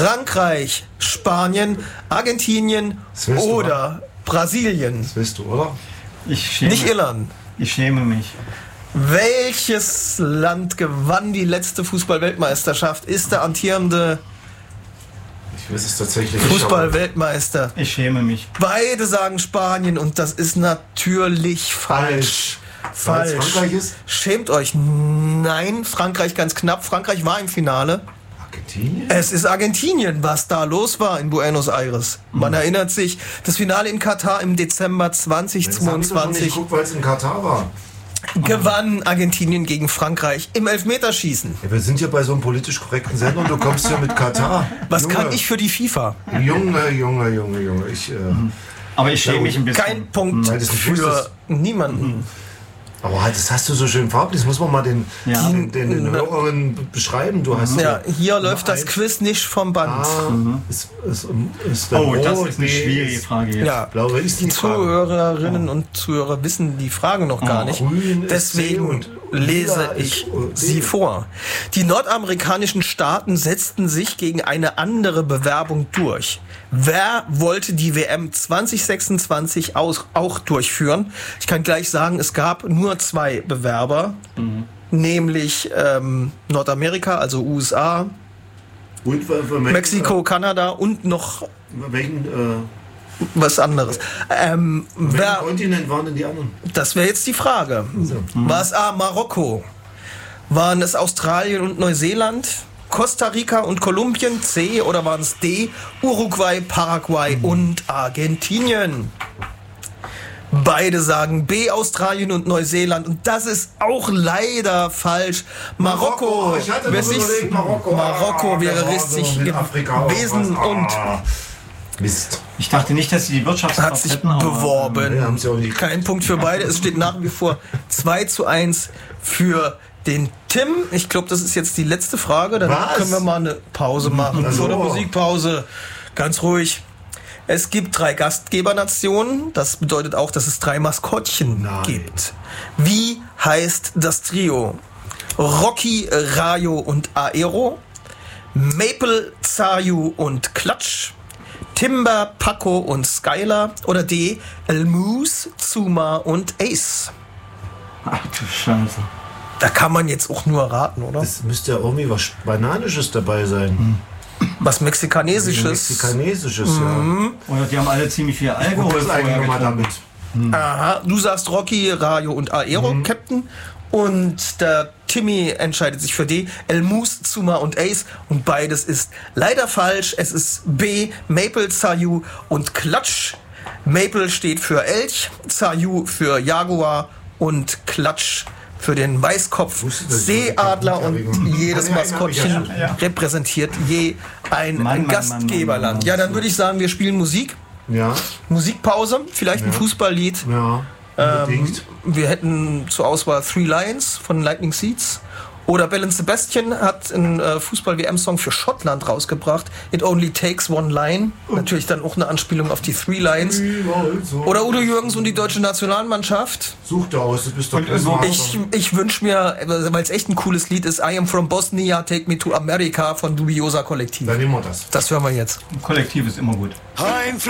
Frankreich, Spanien, Argentinien oder Brasilien? Das weißt du, oder? Nicht Irland. Ich schäme mich. Welches Land gewann die letzte Fußball-Weltmeisterschaft? Ist der amtierende Ich weiß es tatsächlich Fußball-Weltmeister? Ich schäme mich. Beide sagen Spanien und das ist natürlich falsch. Weil es Frankreich ist? Schämt euch. Nein, Frankreich ganz knapp. Frankreich war im Finale. Argentinien? Es ist Argentinien, was da los war in Buenos Aires. Man erinnert sich, das Finale in Katar im Dezember 2022 Guck, weil es in Katar war. gewann Argentinien gegen Frankreich im Elfmeterschießen. Ja, wir sind hier bei so einem politisch korrekten Sender und du kommst hier mit Katar. Was Junge, kann ich für die FIFA? Junge. Aber ich schäme mich ein bisschen. Kein Punkt Weil das nicht für wusstest. niemanden. Aber das hast du so schön farblich. Das muss man mal den Hörerinnen beschreiben. Du hast Ja, hier läuft das Quiz nicht vom Band. Ist Das ist eine schwierige Frage jetzt. Ja, Blaue ist die die Frage. Zuhörerinnen und Zuhörer wissen die Frage noch gar nicht. Grün ist C Deswegen und lese lila ich ist D. sie vor. Die nordamerikanischen Staaten setzten sich gegen eine andere Bewerbung durch. Wer wollte die WM 2026 auch durchführen? Ich kann gleich sagen, es gab nur 2 Bewerber, nämlich Nordamerika, also USA, Und Mexiko, Kanada und noch welchen was anderes. Wer, Kontinent waren denn die anderen? das wäre jetzt die Frage. War es A, Marokko? Waren es Australien und Neuseeland? Costa Rica und Kolumbien? C, oder waren es D, Uruguay, Paraguay und Argentinien? Beide sagen B, Australien und Neuseeland. Und das ist auch leider falsch. Marokko. Ich hatte Wer nur sich- überlegt, Marokko. Marokko wäre genau richtig so, mit Afrika auch gewesen was. und Mist. Ich dachte nicht, dass sie die Wirtschaftskraft hat sich hätten, aber, beworben. Ja, haben sie auch nicht. Kein Punkt für beide. Es steht nach wie vor 2:1 für den Tim. Ich glaube, das ist jetzt die letzte Frage. Dann Was? können wir mal eine Pause machen. Also- Vor der Musikpause. Ganz ruhig. Es gibt 3 Gastgebernationen. Das bedeutet auch, dass es 3 Maskottchen gibt. Wie heißt das Trio? Rocky, Rayo und Aero? Maple, Zayu und Klatsch? Timber, Paco und Skylar? Oder D, El Moose, Zuma und Ace? Ach du Scheiße. Da kann man jetzt auch nur raten, oder? Es müsste ja irgendwie was Bananisches dabei sein. Was Mexikanesisches. Mexikanesisches, ja. Oder die haben alle ziemlich viel Alkohol Was ist eigentlich vorher nochmal getrunken. damit? Aha, du sagst Rocky, Rayo und Aero, Captain. Und der Timmy entscheidet sich für D, El Moose, Zuma und Ace. Und beides ist leider falsch. Es ist B, Maple, Zayu und Klatsch. Maple steht für Elch, Zayu für Jaguar und Klatsch für den Weißkopf Wusste das Seeadler. nicht. Und jedes Ja, Maskottchen ja. repräsentiert je ein Mann, Gastgeberland. Mann. Ja, dann würde ich sagen, wir spielen Musik. Ja, Musikpause, vielleicht ein Fußballlied. ja. Unbedingt. Wir hätten zur Auswahl Three Lions von Lightning Seeds. Oder Bell and Sebastian hat einen Fußball-WM-Song für Schottland rausgebracht. It Only Takes One Line. Natürlich dann auch eine Anspielung auf die Three Lions. Oder Udo Jürgens und die deutsche Nationalmannschaft. Such da aus, du bist doch Ich wünsche mir, weil es echt ein cooles Lied ist, I Am From Bosnia, Take Me to America von Dubiosa Kollektiv. Dann nehmen wir das. Das hören wir jetzt. Kollektiv ist immer gut. I'm